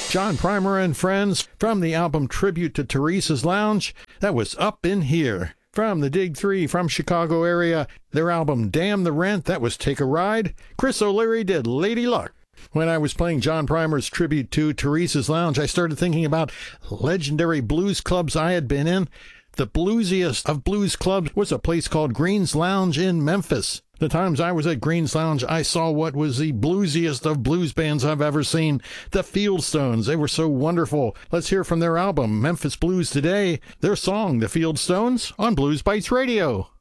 John Primer and Friends from the album Tribute to Teresa's Lounge. That was Up in Here. From the Dig 3 from Chicago area, their album Damn the Rent. That was Take a Ride. Chris O'Leary did Lady Luck. When I was playing John Primer's Tribute to Teresa's Lounge, I started thinking about legendary blues clubs I had been in. The bluesiest of blues clubs was a place called Green's Lounge in Memphis. The times I was at Green's Lounge, I saw what was the bluesiest of blues bands I've ever seen, the Fieldstones. They were so wonderful. Let's hear from their album, Memphis Blues Today, their song, The Fieldstones, on Blues Bites Radio.